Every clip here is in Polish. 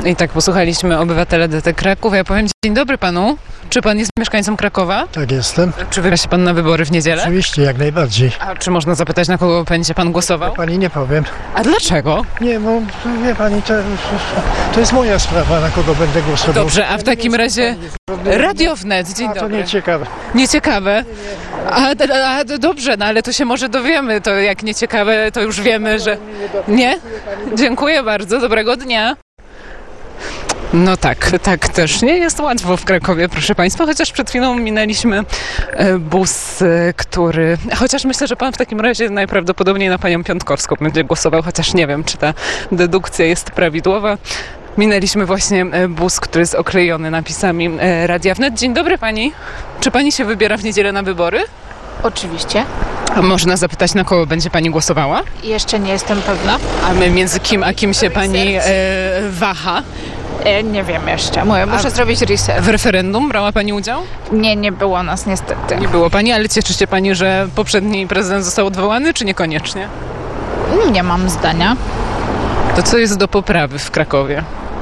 I tak posłuchaliśmy obywatela DT Kraków. Ja powiem dzień dobry panu. Czy pan jest mieszkańcem Krakowa? Tak, jestem. Czy wybiera się pan na wybory w niedzielę? Oczywiście, jak najbardziej. A czy można zapytać, na kogo będzie pan głosował? Pani nie powiem. A dlaczego? Nie, bo wie pani, to jest moja sprawa, na kogo będę głosował. Dobrze, a w takim razie Radio Wnet, dzień dobry. To nieciekawe. Nieciekawe? A dobrze, no ale to się może dowiemy. To jak nieciekawe, to już wiemy, że... Nie? Dziękuję bardzo, dobrego dnia. No tak też nie jest łatwo w Krakowie, proszę państwa, chociaż przed chwilą minęliśmy bus, który... Chociaż myślę, że pan w takim razie najprawdopodobniej na panią Piątkowską będzie głosował, chociaż nie wiem, czy ta dedukcja jest prawidłowa. Minęliśmy właśnie bus, który jest oklejony napisami Radia Wnet. Dzień dobry pani. Czy pani się wybiera w niedzielę na wybory? Oczywiście. A można zapytać, na kogo będzie pani głosowała? Jeszcze nie jestem pewna. A my między kim a kim się pani waha? Nie wiem jeszcze. Muszę zrobić research. W referendum brała pani udział? Nie było nas niestety. Nie było pani, ale cieszy się pani, że poprzedni prezydent został odwołany, czy niekoniecznie? Nie mam zdania. To co jest do poprawy w Krakowie?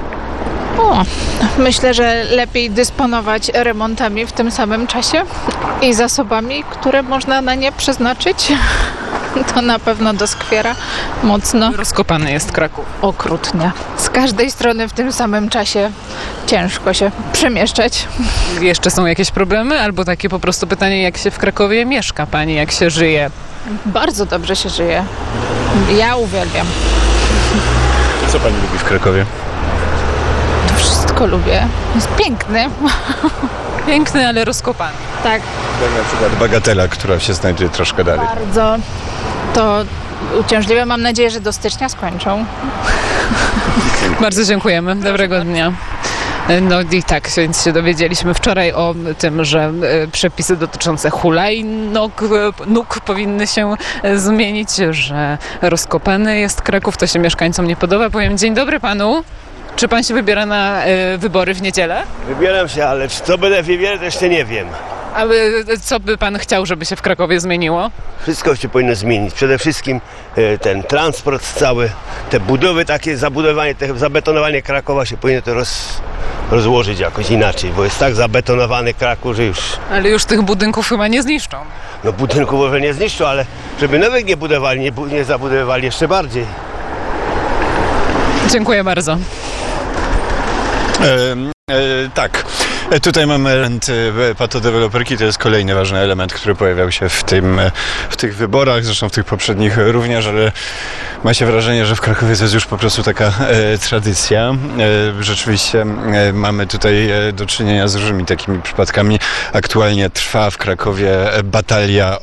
Myślę, że lepiej dysponować remontami w tym samym czasie i zasobami, które można na nie przeznaczyć. To na pewno doskwiera mocno. Rozkopany jest Kraków. Okrutnie. Z każdej strony w tym samym czasie ciężko się przemieszczać. Jeszcze są jakieś problemy? Albo takie po prostu pytanie, jak się w Krakowie mieszka pani, jak się żyje? Bardzo dobrze się żyje. Ja uwielbiam. Co pani lubi w Krakowie? To wszystko lubię. Jest piękny. Piękny, ale rozkopany. Tak. Jak na przykład Bagatela, która się znajduje troszkę dalej. Bardzo to uciążliwe. Mam nadzieję, że do stycznia skończą. Bardzo dziękujemy. Dobrego dnia. No i tak, więc się dowiedzieliśmy wczoraj o tym, że przepisy dotyczące hulajnóg powinny się zmienić, że rozkopany jest Kraków, to się mieszkańcom nie podoba. Powiem dzień dobry panu. Czy pan się wybiera na wybory w niedzielę? Wybieram się, ale co będę wybierał, to jeszcze nie wiem. A co by pan chciał, żeby się w Krakowie zmieniło? Wszystko się powinno zmienić. Przede wszystkim ten transport cały, te budowy takie, zabudowanie, te zabetonowanie Krakowa się powinno to rozłożyć jakoś inaczej, bo jest tak zabetonowany Kraków, że już... Ale już tych budynków chyba nie zniszczą. No budynków może nie zniszczą, ale żeby nowych nie budowali, nie zabudowywali jeszcze bardziej. Dziękuję bardzo. Tak, tutaj mamy element patodeweloperki, to jest kolejny ważny element, który pojawiał się w tych wyborach, zresztą w tych poprzednich również, ale ma się wrażenie, że w Krakowie to jest już po prostu taka tradycja. Rzeczywiście mamy tutaj do czynienia z różnymi takimi przypadkami. Aktualnie trwa w Krakowie batalia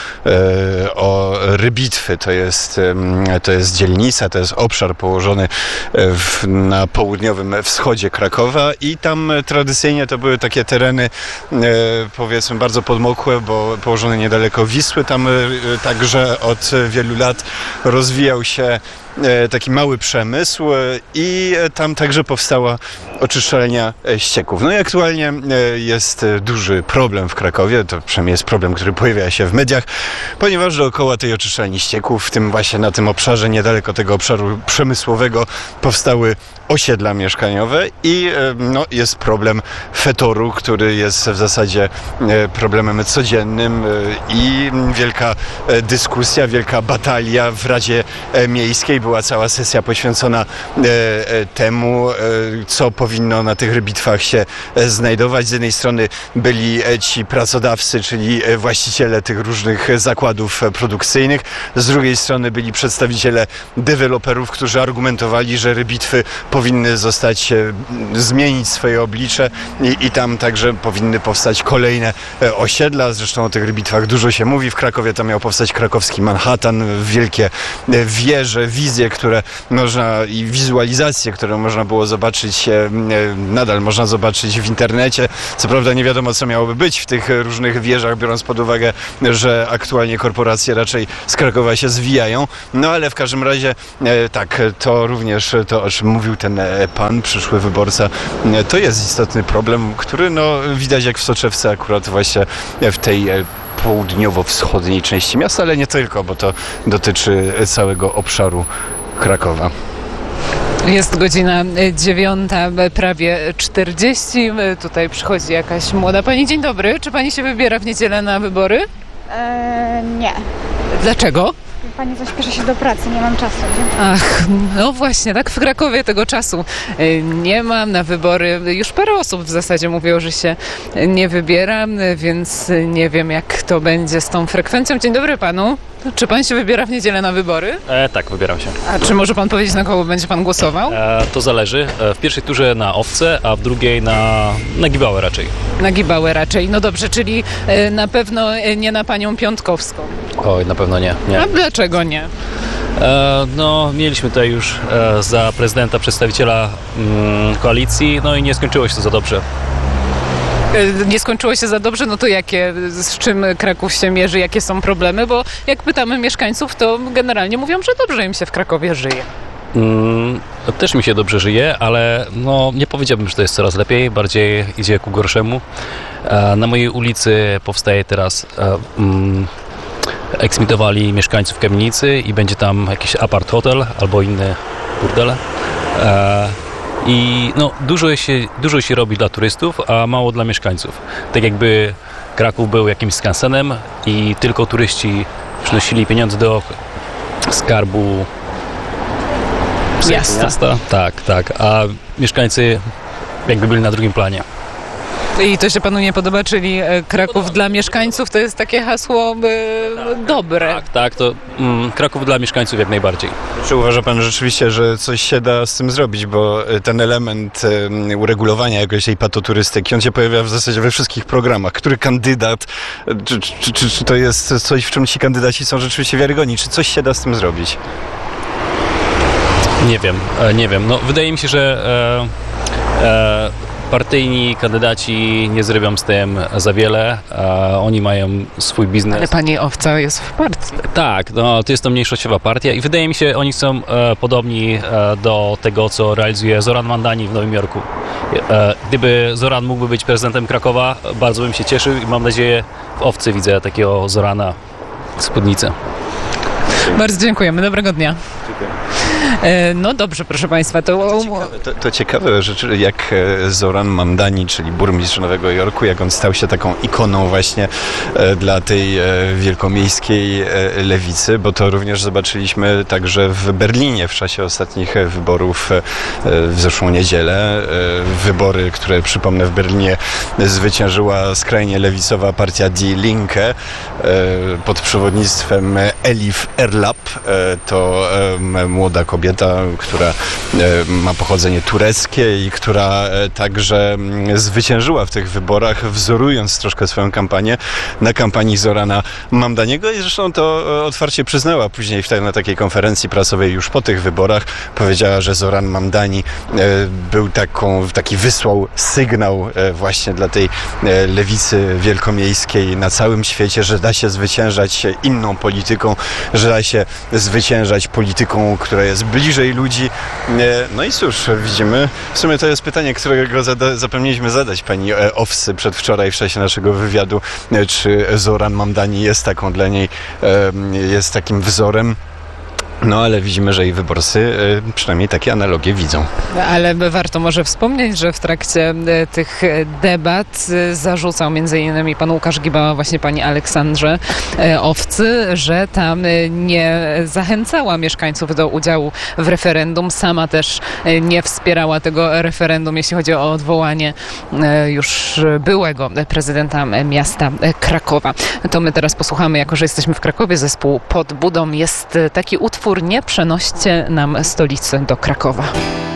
o rybitwy. To jest dzielnica, to jest obszar położony na południowym wschodzie Krakowa i tam tradycyjnie to były takie tereny powiedzmy bardzo podmokłe, bo położone niedaleko Wisły. Tam także od wielu lat rozwijał się taki mały przemysł i tam także powstała oczyszczalnia ścieków. No i aktualnie jest duży problem w Krakowie, to przynajmniej jest problem, który pojawia się w mediach, ponieważ dookoła tej oczyszczalni ścieków, w tym właśnie na tym obszarze, niedaleko tego obszaru przemysłowego powstały osiedla mieszkaniowe i jest problem fetoru, który jest w zasadzie problemem codziennym i wielka dyskusja, wielka batalia w Radzie Miejskiej. Była cała sesja poświęcona temu, co powinno na tych rybitwach się znajdować. Z jednej strony byli ci pracodawcy, czyli właściciele tych różnych zakładów produkcyjnych. Z drugiej strony byli przedstawiciele deweloperów, którzy argumentowali, że rybitwy powinny zmienić swoje oblicze i tam także powinny powstać kolejne osiedla. Zresztą o tych rybitwach dużo się mówi. W Krakowie tam miał powstać krakowski Manhattan, wielkie wieże, wizje, które można i wizualizacje, które można było zobaczyć, nadal można zobaczyć w internecie. Co prawda nie wiadomo, co miałoby być w tych różnych wieżach, biorąc pod uwagę, że aktualnie korporacje raczej z Krakowa się zwijają. No ale w każdym razie tak, to również to, o czym mówił ten pan, przyszły wyborca, to jest istotny problem, który widać jak w soczewce akurat właśnie w tej południowo-wschodniej części miasta, ale nie tylko, bo to dotyczy całego obszaru Krakowa. Jest godzina 9, prawie 40. Tutaj przychodzi jakaś młoda pani. Dzień dobry. Czy pani się wybiera w niedzielę na wybory? Nie. Dlaczego? Pani coś śpieszy się do pracy, nie mam czasu. Ach, no właśnie, tak w Krakowie tego czasu nie mam na wybory. Już parę osób w zasadzie mówiło, że się nie wybiera, więc nie wiem, jak to będzie z tą frekwencją. Dzień dobry panu. Czy pan się wybiera w niedzielę na wybory? Tak, wybieram się. A czy może pan powiedzieć, na kogo będzie pan głosował? To zależy. W pierwszej turze na Owce, a w drugiej na Gibałę raczej. Na Gibałę raczej. No dobrze, czyli na pewno nie na panią Piątkowską. Oj, na pewno nie. A dlaczego nie? No, mieliśmy tutaj już za prezydenta przedstawiciela koalicji, no i nie skończyło się to za dobrze. Nie skończyło się za dobrze, no to z czym Kraków się mierzy, jakie są problemy? Bo jak pytamy mieszkańców, to generalnie mówią, że dobrze im się w Krakowie żyje. Też mi się dobrze żyje, ale no, nie powiedziałbym, że to jest coraz lepiej, bardziej idzie ku gorszemu. Na mojej ulicy powstaje teraz, eksmitowali mieszkańców kamienicy i będzie tam jakiś apart hotel albo inny burdel. I no, dużo się robi dla turystów, a mało dla mieszkańców. Tak jakby Kraków był jakimś skansenem i tylko turyści przynosili pieniądze do skarbu miasta. Tak, a mieszkańcy jakby byli na drugim planie. I to się panu nie podoba, czyli Kraków dla mieszkańców to jest takie hasło dobre. Tak, to Kraków dla mieszkańców jak najbardziej. Czy uważa pan rzeczywiście, że coś się da z tym zrobić, bo ten element uregulowania jakoś tej patoturystyki, on się pojawia w zasadzie we wszystkich programach. Który kandydat, czy to jest coś, w czym ci kandydaci są rzeczywiście wiarygodni? Czy coś się da z tym zrobić? Nie wiem. No, wydaje mi się, że partyjni kandydaci nie zrobią z tym za wiele, oni mają swój biznes. Ale pani Owca jest w partii. Tak, no, to jest to mniejszościowa partia i wydaje mi się, oni są podobni do tego, co realizuje Zoran Mandani w Nowym Jorku. Gdyby Zoran mógłby być prezydentem Krakowa, bardzo bym się cieszył i mam nadzieję, w Owcy widzę takiego Zorana w spódnicy. Bardzo dziękujemy, dobrego dnia. No dobrze, proszę państwa, to ciekawe rzeczy, jak Zoran Mandani, czyli burmistrz Nowego Jorku, jak on stał się taką ikoną właśnie dla tej wielkomiejskiej lewicy, bo to również zobaczyliśmy także w Berlinie w czasie ostatnich wyborów w zeszłą niedzielę. Wybory, które przypomnę w Berlinie zwyciężyła skrajnie lewicowa partia Die Linke pod przewodnictwem Elif Erlap. To młoda kobieta, która ma pochodzenie tureckie i która także zwyciężyła w tych wyborach, wzorując troszkę swoją kampanię na kampanii Zorana Mamdaniego i zresztą to otwarcie przyznała później na takiej konferencji prasowej już po tych wyborach. Powiedziała, że Zoran Mamdani był wysłał sygnał właśnie dla tej lewicy wielkomiejskiej na całym świecie, że da się zwyciężać inną polityką, że da się zwyciężać polityką, która jest bliżej ludzi. No i cóż, widzimy, w sumie to jest pytanie, którego zapomnieliśmy zadać pani Owcy przedwczoraj w czasie naszego wywiadu, czy Zoran Mamdani jest taką dla niej, jest takim wzorem. No ale widzimy, że i wyborcy przynajmniej takie analogie widzą. Ale warto może wspomnieć, że w trakcie tych debat zarzucał m.in. pan Łukasz Gibała właśnie pani Aleksandrze Owcy, że tam nie zachęcała mieszkańców do udziału w referendum. Sama też nie wspierała tego referendum, jeśli chodzi o odwołanie już byłego prezydenta miasta Krakowa. To my teraz posłuchamy, jako że jesteśmy w Krakowie, zespół Pod budą. Jest taki utwór: nie przenoście nam stolicy do Krakowa.